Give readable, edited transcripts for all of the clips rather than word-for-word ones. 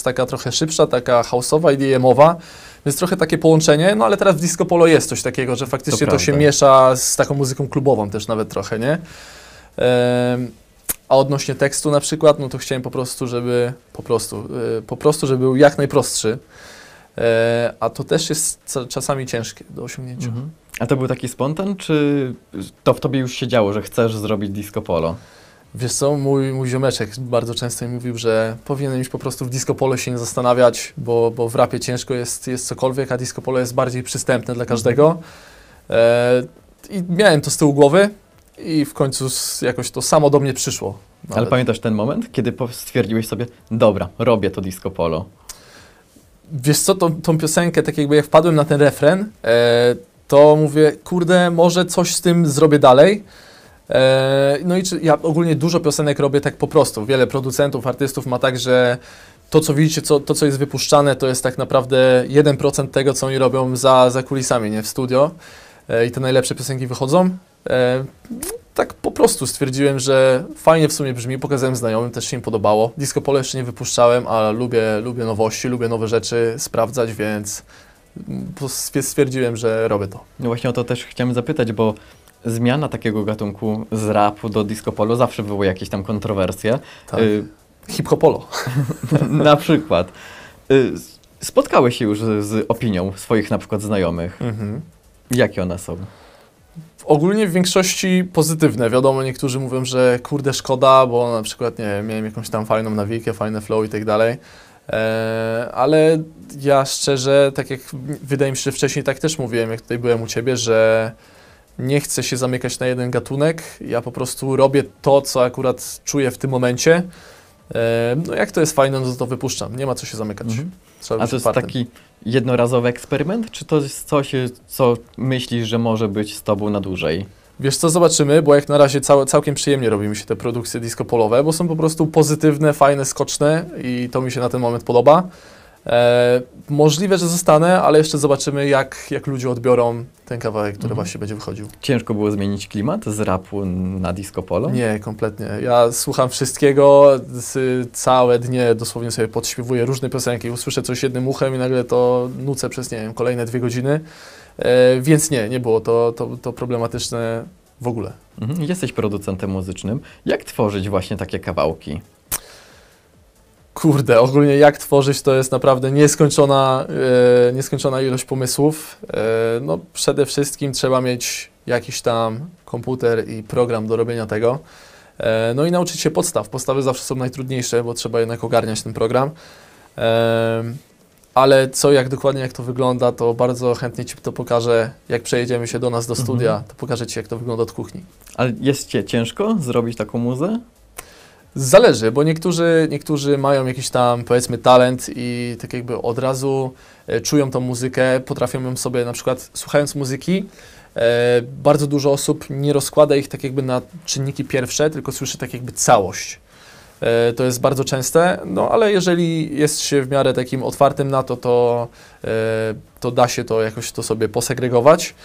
taka trochę szybsza, taka house'owa, EDM-owa, więc trochę takie połączenie, no ale teraz w disco polo jest coś takiego, że faktycznie to się miesza z taką muzyką klubową też nawet trochę, nie? A odnośnie tekstu na przykład, no to chciałem po prostu, żeby był jak najprostszy, a to też jest czasami ciężkie do osiągnięcia. A to był taki spontan, czy to w tobie już się działo, że chcesz zrobić disco polo? Wiesz co, mój ziomeczek bardzo często mi mówił, że powinienem iść po prostu w disco polo się nie zastanawiać, bo w rapie ciężko jest cokolwiek, a disco polo jest bardziej przystępne dla każdego. I miałem to z tyłu głowy i w końcu jakoś to samo do mnie przyszło. Nawet. Ale pamiętasz ten moment, kiedy stwierdziłeś sobie, dobra, robię to disco polo? Wiesz co, tą piosenkę, tak jakby jak wpadłem na ten refren, to mówię, kurde, może coś z tym zrobię dalej. No i ja ogólnie dużo piosenek robię tak po prostu. Wiele producentów, artystów ma tak, że to, co widzicie, to, co jest wypuszczane, to jest tak naprawdę 1% tego, co oni robią za kulisami, nie w studio. I te najlepsze piosenki wychodzą. Tak po prostu stwierdziłem, że fajnie w sumie brzmi, pokazałem znajomym, też się im podobało. Disco polo jeszcze nie wypuszczałem, ale lubię nowości, lubię nowe rzeczy sprawdzać, więc stwierdziłem, że robię to. No właśnie o to też chciałem zapytać, bo zmiana takiego gatunku z rapu do disco polo zawsze wywołuje jakieś tam kontrowersje. Tak. Hip-hopolo. Na przykład. Spotkałeś się już z opinią swoich na przykład znajomych. Jakie one są? Ogólnie w większości pozytywne. Wiadomo, niektórzy mówią, że kurde szkoda, bo na przykład nie miałem jakąś tam fajną nawikę, fajne flow i tak dalej. Ale ja szczerze, tak jak wydaje mi się, że wcześniej tak też mówiłem, jak tutaj byłem u Ciebie, że nie chcę się zamykać na jeden gatunek. Ja po prostu robię to, co akurat czuję w tym momencie. No jak to jest fajne, no to wypuszczam. Nie ma co się zamykać. A to jest taki jednorazowy eksperyment, czy to jest coś, co myślisz, że może być z tobą na dłużej? Wiesz co, zobaczymy, bo jak na razie całkiem przyjemnie robi mi się te produkcje disco polowe, bo są po prostu pozytywne, fajne, skoczne i to mi się na ten moment podoba. Możliwe, że zostanę, ale jeszcze zobaczymy, jak ludzie odbiorą ten kawałek, który właśnie będzie wychodził. Ciężko było zmienić klimat z rapu na disco polo? Nie, kompletnie. Ja słucham wszystkiego, całe dnie dosłownie sobie podśpiewuję różne piosenki, usłyszę coś jednym uchem i nagle to nucę przez, nie wiem, kolejne 2 godziny. Więc nie było to problematyczne w ogóle. Jesteś producentem muzycznym. Jak tworzyć właśnie takie kawałki? Kurde, ogólnie jak tworzyć, to jest naprawdę nieskończona ilość pomysłów. No przede wszystkim trzeba mieć jakiś tam komputer i program do robienia tego. No i nauczyć się podstaw. Podstawy zawsze są najtrudniejsze, bo trzeba jednak ogarniać ten program. Ale dokładnie jak to wygląda, to bardzo chętnie Ci to pokażę. Jak przejedziemy się do nas do studia, to pokażę Ci, jak to wygląda od kuchni. Ale jest Cię ciężko zrobić taką muzę? Zależy, bo niektórzy mają jakiś tam, powiedzmy, talent i tak jakby od razu czują tą muzykę, potrafią ją sobie, na przykład słuchając muzyki, bardzo dużo osób nie rozkłada ich tak jakby na czynniki pierwsze, tylko słyszy tak jakby całość. To jest bardzo częste, no ale jeżeli jest się w miarę takim otwartym na to da się to jakoś to sobie posegregować.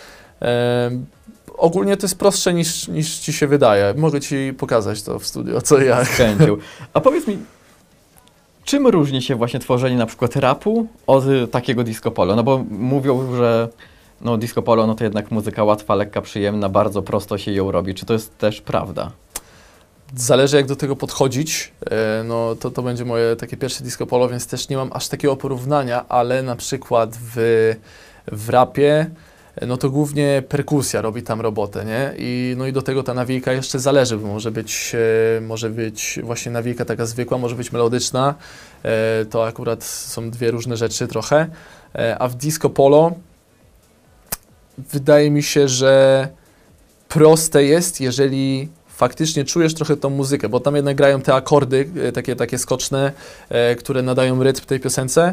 Ogólnie to jest prostsze niż Ci się wydaje. Mogę Ci pokazać to w studio, co jak. Z chęcią. A powiedz mi, czym różni się właśnie tworzenie na przykład rapu od takiego disco polo? No bo mówią, że no disco polo no to jednak muzyka łatwa, lekka, przyjemna, bardzo prosto się ją robi. Czy to jest też prawda? Zależy jak do tego podchodzić. No to będzie moje takie pierwsze disco polo, więc też nie mam aż takiego porównania, ale na przykład w rapie no to głównie perkusja robi tam robotę, nie? No i do tego ta nawijka jeszcze zależy, bo może być właśnie nawijka taka zwykła, może być melodyczna. To akurat są 2 różne rzeczy trochę. A w disco polo wydaje mi się, że proste jest, jeżeli faktycznie czujesz trochę tą muzykę, bo tam jednak grają te akordy, takie skoczne, które nadają rytm tej piosence.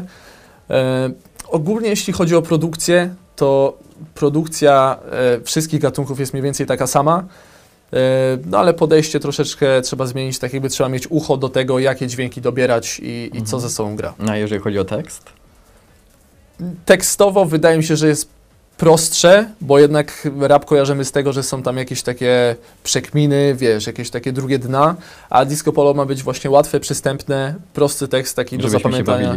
Ogólnie jeśli chodzi o produkcję, to produkcja wszystkich gatunków jest mniej więcej taka sama, no ale podejście troszeczkę trzeba zmienić, tak jakby trzeba mieć ucho do tego, jakie dźwięki dobierać i co ze sobą gra. A jeżeli chodzi o tekst? Tekstowo wydaje mi się, że jest prostsze, bo jednak rap kojarzymy z tego, że są tam jakieś takie przekminy, wiesz, jakieś takie drugie dna, a disco polo ma być właśnie łatwe, przystępne, prosty tekst taki do zapamiętania.